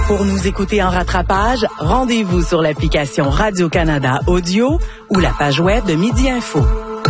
Pour nous écouter en rattrapage, rendez-vous sur l'application Radio-Canada Audio ou la page web de Midi Info.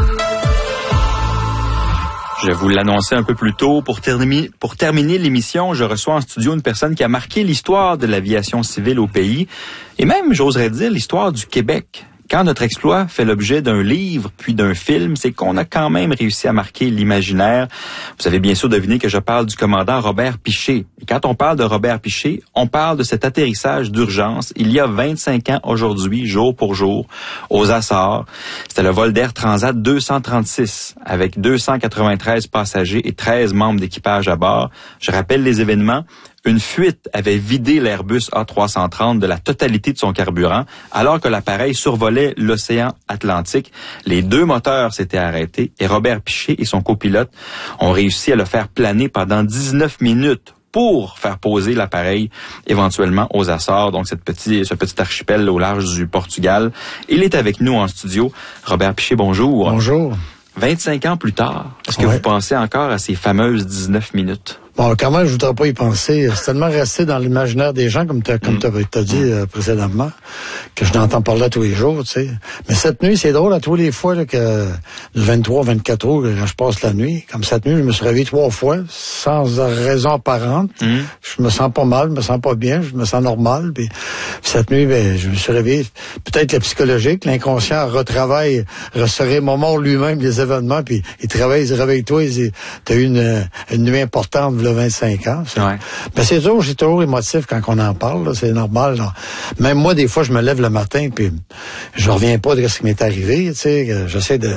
Je vous l'annonçais un peu plus tôt. Pour terminer l'émission, je reçois en studio une personne qui a marqué l'histoire de l'aviation civile au pays et même, j'oserais dire, l'histoire du Québec. Quand notre exploit fait l'objet d'un livre puis d'un film, c'est qu'on a quand même réussi à marquer l'imaginaire. Vous avez bien sûr deviné que je parle du commandant Robert Piché. Et quand on parle de Robert Piché, on parle de cet atterrissage d'urgence il y a 25 ans aujourd'hui, jour pour jour, aux Açores. C'était le vol d'Air Transat 236 avec 293 passagers et 13 membres d'équipage à bord. Je rappelle les événements. Une fuite avait vidé l'Airbus A330 de la totalité de son carburant, alors que l'appareil survolait l'océan Atlantique. Les deux moteurs s'étaient arrêtés et Robert Piché et son copilote ont réussi à le faire planer pendant 19 minutes pour faire poser l'appareil éventuellement aux Açores, donc ce petit archipel au large du Portugal. Il est avec nous en studio. Robert Piché, bonjour. Bonjour. 25 ans plus tard, est-ce que vous pensez encore à ces fameuses 19 minutes? Bon, quand même, je voudrais pas y penser. C'est tellement resté dans l'imaginaire des gens, comme t'as dit précédemment, que je n'entends parler tous les jours, tu sais. Mais cette nuit, c'est drôle, à tous les fois là, que du 23 24 août, quand je passe la nuit, comme cette nuit, je me suis réveillé 3 fois, sans raison apparente. Je me sens pas mal, je me sens pas bien, je me sens normal. Puis cette nuit, je me suis réveillé. Peut-être le psychologique, l'inconscient retravaille, se remémore lui-même les événements, puis il travaille, il se réveille-toi, t'as eu une nuit importante, 25 ans. Mais c'est toujours émotif quand on en parle, là, c'est normal. Là. Même moi, des fois, je me lève le matin puis je reviens pas de ce qui m'est arrivé. Tu sais, j'essaie de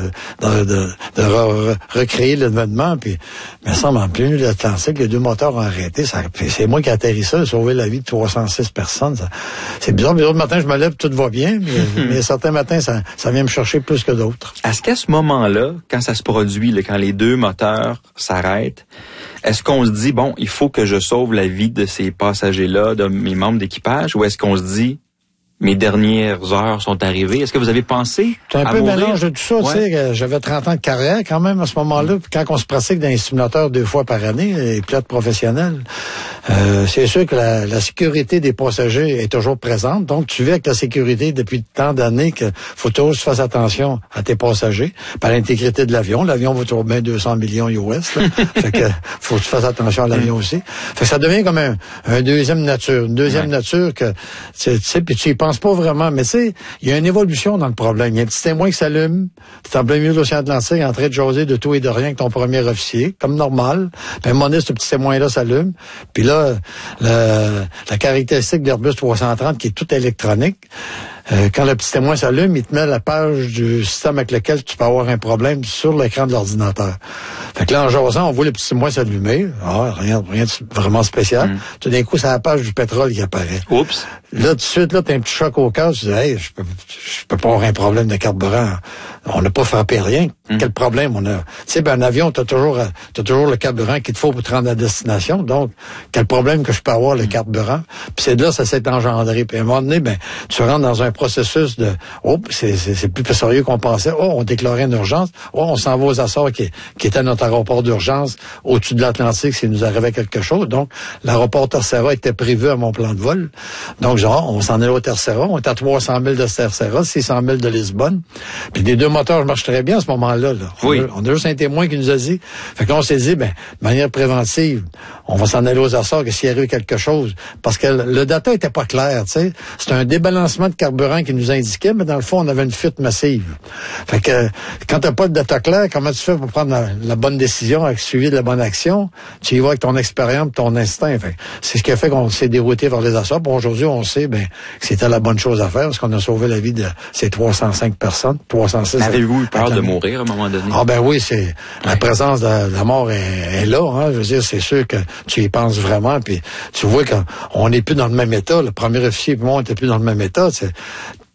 recréer l'événement. Puis, il me semble en plein milieu de l'Atlantique, les deux moteurs ont arrêté. C'est moi qui ai atterri ça, sauvé la vie de 306 personnes. C'est bizarre. Mais l'autre matin, je me lève, tout va bien. Mais certains matins, ça vient me chercher plus que d'autres. Est-ce qu'à ce moment-là, quand ça se produit, là, quand les deux moteurs s'arrêtent, est-ce qu'on se dit, bon, il faut que je sauve la vie de ces passagers-là, de mes membres d'équipage, ou est-ce qu'on se dit, mes dernières heures sont arrivées? Est-ce que vous avez pensé à mourir? C'est un peu mélange de tout ça, tu sais. J'avais 30 ans de carrière quand même à ce moment-là. Puis quand on se pratique dans les simulateurs 2 fois par année, les pilotes professionnels, c'est sûr que la sécurité des passagers est toujours présente. Donc, tu vis avec la sécurité depuis tant d'années que faut toujours que tu fasses attention à tes passagers, à l'intégrité de l'avion. L'avion vaut toujours bien 200 millions US. Là. Fait que faut que tu fasses attention à l'avion aussi. Fait que ça devient comme un deuxième nature. Une deuxième nature que, tu sais, puis tu y penses pas vraiment, mais tu sais, il y a une évolution dans le problème. Il y a un petit témoin qui s'allume, tu es en plein milieu de l'océan Atlantique, en train de jaser de tout et de rien avec ton premier officier, comme normal. Puis à un moment donné, ce petit témoin-là s'allume. Puis là, la caractéristique de l'Airbus 330, qui est tout électronique, quand le petit témoin s'allume, il te met la page du système avec lequel tu peux avoir un problème sur l'écran de l'ordinateur. Fait que là, en jasant, on voit le petit témoin s'allumer. Rien de vraiment spécial. Tout d'un coup, c'est la page du pétrole qui apparaît. Oups. Là, tout de suite, là, t'as un petit choc au cœur. Tu dis, hey, je peux pas avoir un problème de carburant. On n'a pas frappé rien. Quel problème on a? Tu sais, un avion, t'as toujours le carburant qu'il te faut pour te rendre à destination. Donc, quel problème que je peux avoir, le carburant? Puis c'est de là, ça s'est engendré. Puis à un moment donné, tu rentres dans un processus de, c'est plus sérieux qu'on pensait. On déclarait une urgence. On s'en va aux Açores, qui était notre aéroport d'urgence au-dessus de l'Atlantique s'il nous arrivait quelque chose. Donc, l'aéroport Terceira était prévu à mon plan de vol. Donc, on s'en allait au Terceira. On était à 300 000 de Terceira, 600 000 de Lisbonne. Puis les deux moteurs marchent très bien à ce moment-là. Là. Oui. On a juste un témoin qui nous a dit. Fait qu'on s'est dit, de manière préventive, on va s'en aller aux Açores, que s'il arrive quelque chose. Parce que le data était pas clair, tu sais. C'était un débalancement de carburant qui nous indiquait, mais dans le fond, on avait une fuite massive. Fait que, quand t'as pas de data clair, comment tu fais pour prendre la bonne décision avec suivi de la bonne action? Tu y vas avec ton expérience, ton instinct. Fait c'est ce qui a fait qu'on s'est dérouté vers les Açores. Bon, aujourd'hui, on sait, que c'était la bonne chose à faire, parce qu'on a sauvé la vie de ces 305 personnes, 306. Avez-vous eu peur de mourir à un moment donné? Oui, c'est, la présence de la mort est là, hein. Je veux dire, c'est sûr que tu y penses vraiment, puis tu vois qu'on n'est plus dans le même état. Le premier officier et moi, on n'était plus dans le même état.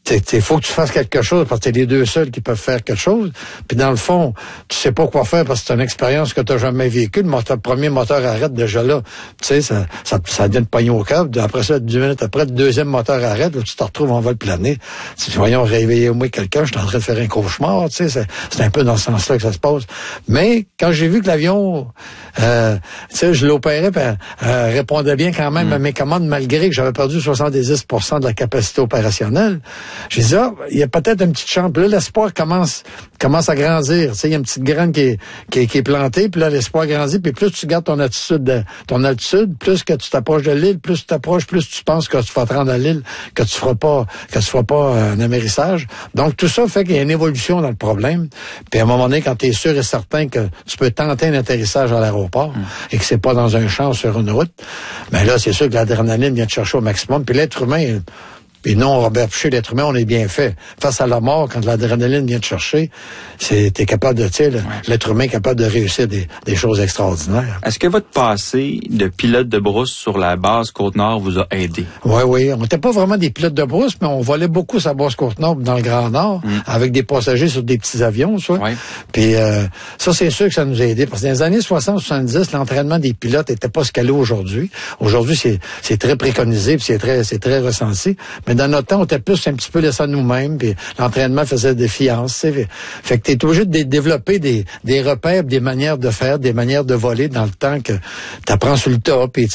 il faut que tu fasses quelque chose parce que t'es les deux seuls qui peuvent faire quelque chose. Puis dans le fond, tu sais pas quoi faire parce que c'est une expérience que t'as jamais vécue. Le premier moteur arrête déjà là. Tu sais, ça devient de pognon au câble. Après ça, 10 minutes après, le deuxième moteur arrête. Là, tu te retrouves en vol plané. Voyons, réveillez-moi quelqu'un, je suis en train de faire un cauchemar. Tu sais, c'est un peu dans ce sens-là que ça se passe. Mais quand j'ai vu que l'avion, tu sais, je l'opérais, répondait bien quand même à mes commandes malgré que j'avais perdu 70% de la capacité opérationnelle. J'ai dit, il y a peut-être une petite chance. Puis là, l'espoir commence à grandir. Tu sais, il y a une petite graine qui est plantée, puis là, l'espoir grandit, puis plus tu gardes ton altitude, plus que tu t'approches de l'île, plus tu t'approches, plus tu penses que tu vas te rendre à l'île, que tu feras pas un amérissage. Donc, tout ça fait qu'il y a une évolution dans le problème. Puis à un moment donné, quand tu es sûr et certain que tu peux tenter un atterrissage à l'aéroport et que c'est pas dans un champ sur une route, ben là, c'est sûr que l'adrénaline vient te chercher au maximum. Puis l'être humain, puis non, Robert Piché, l'être humain, on est bien fait. Face à la mort, quand l'adrénaline vient te chercher, t'es capable de, tu sais, l'être humain est capable de réussir des choses extraordinaires. Est-ce que votre passé de pilote de brousse sur la base Côte-Nord vous a aidé? Oui. On n'était pas vraiment des pilotes de brousse, mais on volait beaucoup sa base Côte-Nord dans le Grand Nord, avec des passagers sur des petits avions, ça. Oui. Puis ça, c'est sûr que ça nous a aidé. Parce que dans les années 60-70, l'entraînement des pilotes n'était pas ce qu'elle est aujourd'hui. Aujourd'hui, c'est très préconisé, puis c'est très ressenti. Mais dans notre temps, on était plus un petit peu laissé à nous-mêmes, puis l'entraînement faisait défiance. Fait que t'es obligé de développer des repères, des manières de faire, des manières de voler dans le temps que t'apprends sur le tas, puis